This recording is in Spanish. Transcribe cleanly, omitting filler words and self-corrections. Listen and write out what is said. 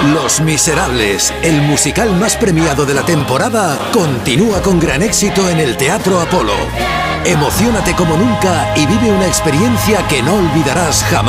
Los Miserables, el musical más premiado de la temporada, continúa con gran éxito en el Teatro Apolo. Emociónate como nunca y vive una experiencia que no olvidarás jamás.